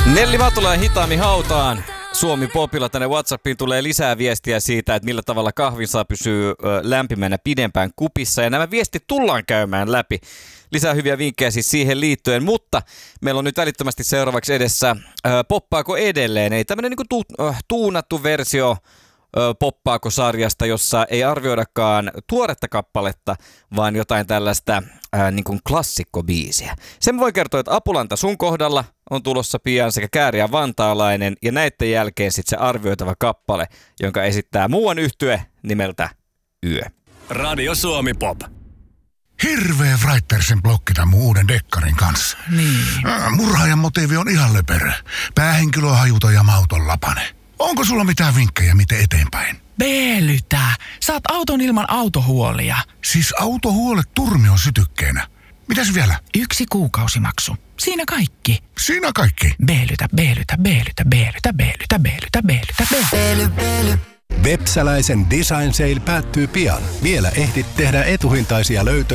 Nelli Matula ja Hitaami hautaan. Suomi Popilla tänne WhatsAppiin tulee lisää viestiä siitä, että millä tavalla kahvin saa pysyä lämpimänä pidempään kupissa. Ja nämä viestit tullaan käymään läpi. Lisää hyviä vinkkejä siis siihen liittyen, mutta meillä on nyt välittömästi seuraavaksi edessä Poppaako edelleen? Ei tämmöinen niin tuunattu versio Poppaako-sarjasta, jossa ei arvioidakaan tuoretta kappaletta, vaan jotain tällaista niin kuin klassikkobiisiä. Sen voi kertoa, että Apulanta sun kohdalla on tulossa pian sekä Kääriä Vantaalainen ja näiden jälkeen sitten se arvioitava kappale, jonka esittää muuan yhtye nimeltä Yö. Radio Suomi Pop. Hirveä Writersin blokki tämän mun uuden dekkarin kanssa. Niin. Murhaajan motiivi on ihan löperö. Päähenkilö on hajuton ja mauton lapane. Onko sulla mitään vinkkejä, miten eteenpäin? Beelytä! Saat auton ilman autohuolia. Siis autohuolet turmion sytykkeenä. Mitäs vielä? 1 kuukausimaksu. Siinä kaikki. Siinä kaikki. Beelytä, beelytä, beelytä, beelytä, beelytä, beelytä, beelytä, beelytä. Vepsäläisen Design Sale päättyy pian. Vielä ehdit tehdä etuhintaisia löytöjä